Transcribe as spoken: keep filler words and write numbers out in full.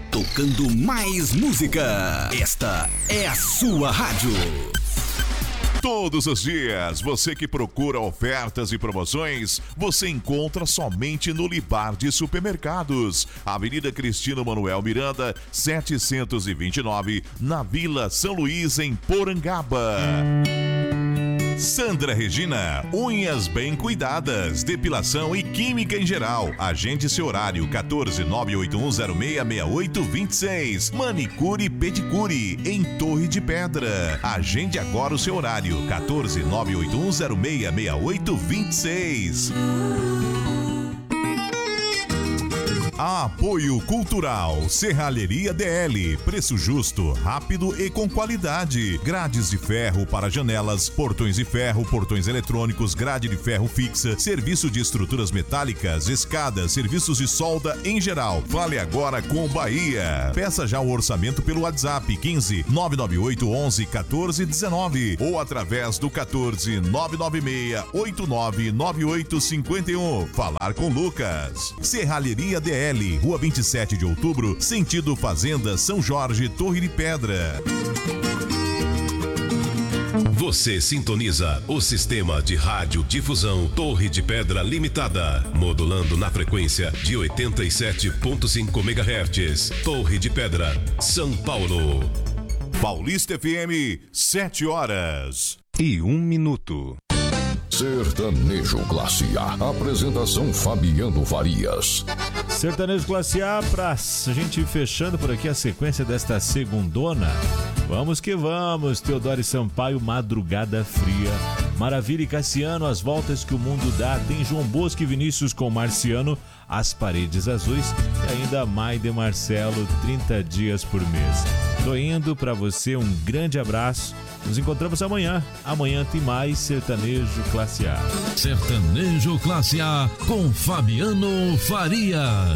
tocando mais música. Esta é a sua rádio. Todos os dias, você que procura ofertas e promoções, você encontra somente no Libar de Supermercados. Avenida Cristino Manuel Miranda, setecentos e vinte e nove, na Vila São Luís, em Porangaba. Sandra Regina, unhas bem cuidadas, depilação e química em geral. Agende seu horário, quatorze, nove oito um zero seis, seis oito dois seis. Manicure e pedicure, em Torre de Pedra. Agende agora o seu horário, quatorze, nove oito um zero seis, seis oito dois seis. Apoio Cultural, Serralheria D L, preço justo, rápido e com qualidade. Grades de ferro para janelas, portões de ferro, portões eletrônicos, grade de ferro fixa, serviço de estruturas metálicas, escadas, serviços de solda em geral. Fale agora com Bahia. Peça já o orçamento pelo WhatsApp quinze, nove nove oito, onze, quatorze, dezenove ou através do quatorze, nove nove seis, oito nove nove oito cinco um. Falar com Lucas. Serralheria D L, Rua vinte e sete de outubro, sentido Fazenda São Jorge, Torre de Pedra. Você sintoniza o sistema de radiodifusão Torre de Pedra Limitada, modulando na frequência de oitenta e sete ponto cinco megahertz. Torre de Pedra, São Paulo. Paulista F M, sete horas e um minuto. Sertanejo Classe A. Apresentação Fabiano Farias. Sertanejo Classe A, pra gente ir fechando por aqui a sequência desta segundona. Vamos que vamos, Teodoro e Sampaio, Madrugada Fria. Maravilha e Cassiano, As Voltas que o Mundo Dá. Tem João Bosco e Vinícius com Marciano, As Paredes Azuis. E ainda Maide e Marcelo, trinta dias por mês. Tô indo pra você, um grande abraço. Nos encontramos amanhã. Amanhã tem mais Sertanejo Classe A. Sertanejo Classe A com Fabiano Farias.